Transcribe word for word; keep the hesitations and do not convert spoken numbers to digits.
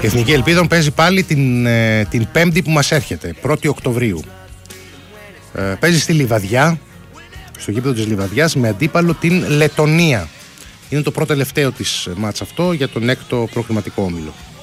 Η Εθνική Ελπίδων παίζει πάλι την, ε, την Πέμπτη που μας έρχεται, πρώτη Οκτωβρίου. Ε, παίζει στη Λιβαδιά, στο γήπεδο της Λιβαδιάς, με αντίπαλο την Λετονία. Είναι το πρώτο τελευταίο της μάτς αυτό για τον έκτο προκριματικό όμιλο.